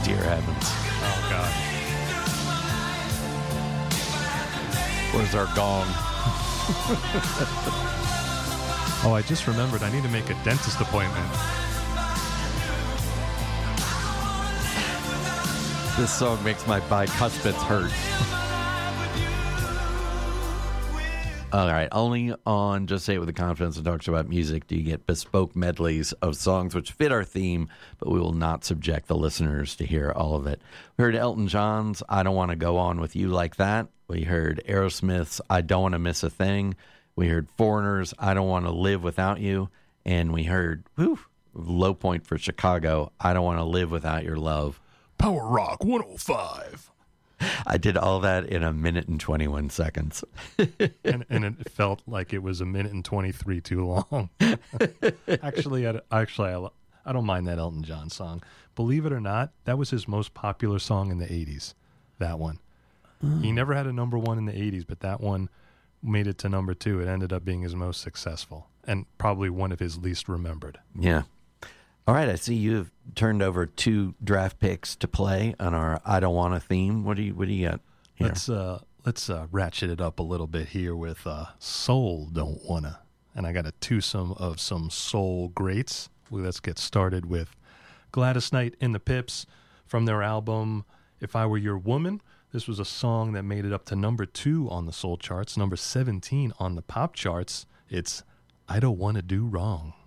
Dear heavens. Oh, God. Where's our gong? Oh, I just remembered. I need to make a dentist appointment. This song makes my bicuspids hurt. All right, only on Just Say It With the Confidence and Talks About Music do you get bespoke medleys of songs which fit our theme, but we will not subject the listeners to hear all of it. We heard Elton John's I Don't Want to Go On With You Like That. We heard Aerosmith's I Don't Want to Miss a Thing. We heard Foreigner's I Don't Want to Live Without You. And we heard, low point for Chicago, I Don't Want to Live Without Your Love. Power Rock 105. I did all that in 1 minute and 21 seconds. and it felt like it was 1 minute and 23 too long. Actually, I don't mind that Elton John song. Believe it or not, that was his most popular song in the 80s, that one. He never had a number one in the 80s, but that one made it to number 2. It ended up being his most successful and probably one of his least remembered. Yeah. All right, I see you've turned over 2 draft picks to play on our I Don't Wanna theme. What do you got here? Let's ratchet it up a little bit here with Soul Don't Wanna. And I got a twosome of some soul greats. Well, let's get started with Gladys Knight and the Pips from their album If I Were Your Woman. This was a song that made it up to number 2 on the soul charts, number 17 on the pop charts. It's I Don't Wanna Do Wrong.